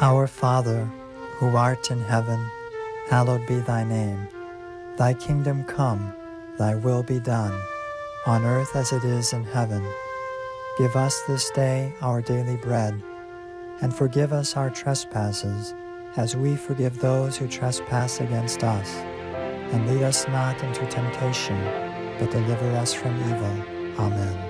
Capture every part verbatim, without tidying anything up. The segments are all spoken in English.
Our Father, who art in heaven, hallowed be thy name. Thy kingdom come, thy will be done, on earth as it is in heaven. Give us this day our daily bread, and forgive us our trespasses, as we forgive those who trespass against us. And lead us not into temptation, but deliver us from evil. Amen.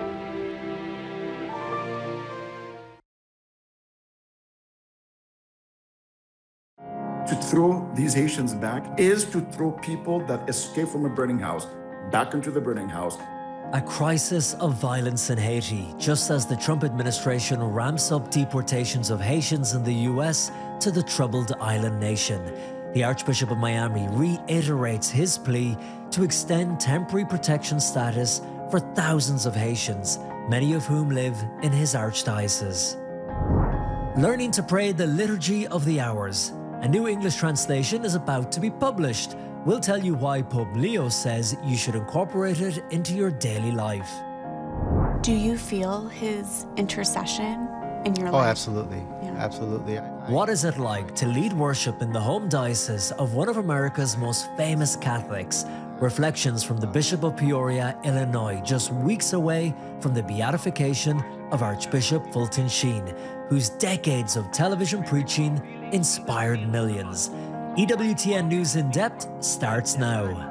To throw these Haitians back is to throw people that escape from a burning house back into the burning house. A crisis of violence in Haiti, just as the Trump administration ramps up deportations of Haitians in the U S to the troubled island nation. The Archbishop of Miami reiterates his plea to extend temporary protection status for thousands of Haitians, many of whom live in his archdiocese. Learning to pray the Liturgy of the Hours. A new English translation is about to be published. We'll tell you why Pope Leo says you should incorporate it into your daily life. Do you feel his intercession in your oh, life? Oh, absolutely. Yeah. Absolutely. I, I... What is it like to lead worship in the home diocese of one of America's most famous Catholics? Reflections from the Bishop of Peoria, Illinois, just weeks away from the beatification of Archbishop Fulton Sheen, whose decades of television preaching inspired millions. E W T N News in Depth starts now.